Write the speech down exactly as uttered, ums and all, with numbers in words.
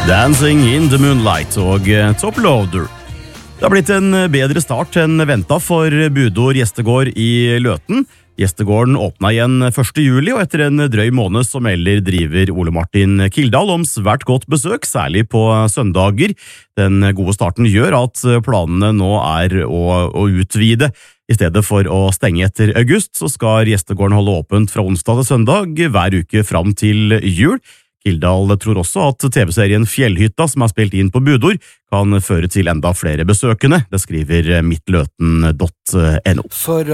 Dancing in the Moonlight og Top Loader. Det har blitt en bedre start enn ventet for Budor Gjestegård i Løten. Gjestegården åpna igjen første juli, og etter en drøy måned så melder driver Ole Martin Kildahl om svært godt besøk, særlig på søndager. Den gode starten gjør at planene nå er å, å utvide. I stedet for å stenge etter august, så skal Gjestegården holde åpent fra onsdag til søndag hver uke fram til jul. Kildahl tror også at T V-serien Fjellhytta, som er spilt inn på Budor, kan føre til enda flere besøkende. Det skriver midtløten punktum no. For